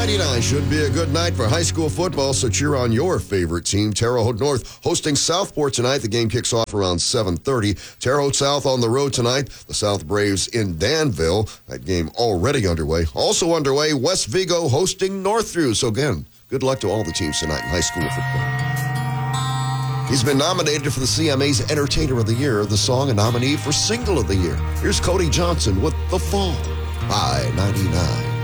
99 should be a good night for high school football, so cheer on your favorite team. Terre Haute North hosting Southport tonight. The game kicks off around 7:30. Terre Haute South on the road tonight. The South Braves in Danville. That game already underway. Also underway, West Vigo hosting Northview. So again, good luck to all the teams tonight in high school football. He's been nominated for the CMA's Entertainer of the Year, the song, a nominee for Single of the Year. Here's Cody Johnson with The Fall by 99.